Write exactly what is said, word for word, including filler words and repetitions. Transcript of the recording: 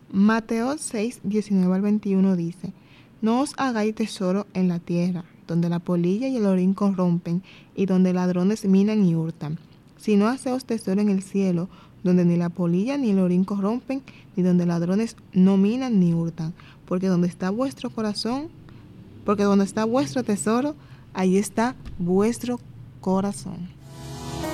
Mateo seis, diecinueve al veintiuno dice: No os hagáis tesoro en la tierra, donde la polilla y el orín corrompen, y donde ladrones minan y hurtan, sino haceos tesoro en el cielo, donde ni la polilla ni el orín corrompen, ni donde ladrones no minan ni hurtan, porque donde está vuestro corazón, porque donde está vuestro tesoro, ahí está vuestro corazón.